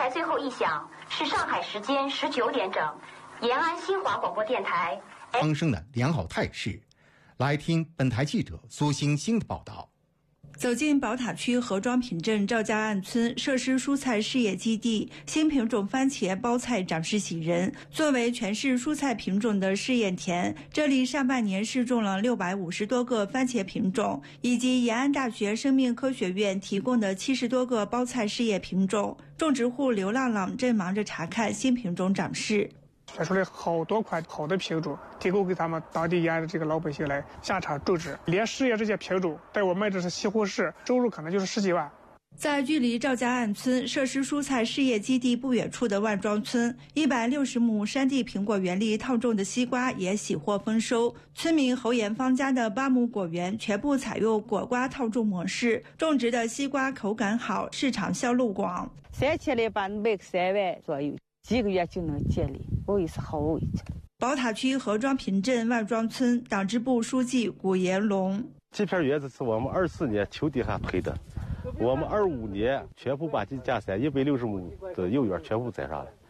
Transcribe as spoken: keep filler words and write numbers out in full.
台最后一响是上海时间十九点整，延安新华广播电台发生的良好态势。来听本台记者苏星星的报道。 走进宝塔区何庄坪镇赵家岸村设施蔬菜事业基地，新品种番茄、包菜长势喜人。作为全市蔬菜品种的试验田，这里上半年试种了六百五十多个番茄品种，以及延安大学生命科学院提供的七十多个包菜事业品种。种植户刘浪浪正忙着查看新品种长势。 选出来好多款好的品种，提供给他们当地延安的这个老百姓来下场种植。连试验这些品种，在我卖的是西红柿，收入可能就是十几万。 在距离赵家岸村设施蔬菜事业基地不远处的万庄村，一百六十亩山地苹果园里套种的西瓜也喜获丰收。村民侯延芳家的八亩果园全部采用果瓜套种模式，种植的西瓜口感好，市场销路广。 三千来把卖个三万左右，几个月就能建立，我也是好位置。 宝塔区何庄坪镇万庄村党支部书记古延龙： 这片园子是我们二四年秋底下推的，我们二五年全部把这家山一百六十亩的幼园全部栽上来。